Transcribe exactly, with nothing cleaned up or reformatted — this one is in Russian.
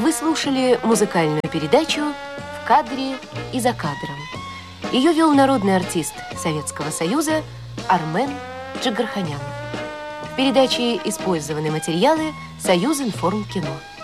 Вы слушали музыкальную передачу «В кадре и за кадром». Ее вел народный артист Советского Союза Армен Джигарханян. В передаче использованы материалы Союзинформкино.